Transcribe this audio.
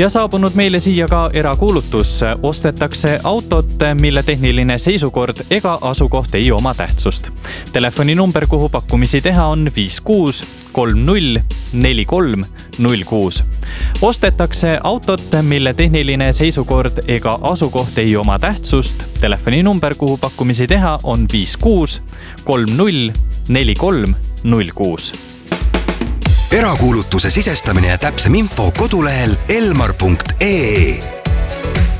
Ja saabunud meile siia ka erakuulutus. Ostetakse autot, mille tehniline seisukord ega asukoht ei oma tähtsust. Telefoninumber, kuhu pakkumisi teha on 56 30 43 06. Ostetakse autot, mille tehniline seisukord ega asukoht ei oma tähtsust. Telefoninumber, kuhu pakkumisi teha on 56 30 43 06. Erakuulutuse sisestamine ja täpsem info kodulehel elmar.ee.